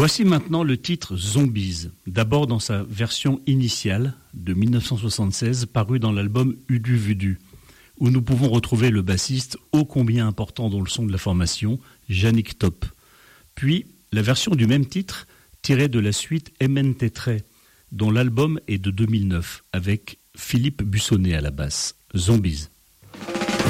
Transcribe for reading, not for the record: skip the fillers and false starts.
Voici maintenant le titre Zombies, d'abord dans sa version initiale de 1976, parue dans l'album Udu Vudu, où nous pouvons retrouver le bassiste ô combien important dans le son de la formation, Yannick Top. Puis la version du même titre, tirée de la suite MNT3, dont l'album est de 2009, avec Philippe Bussonnet à la basse, Zombies.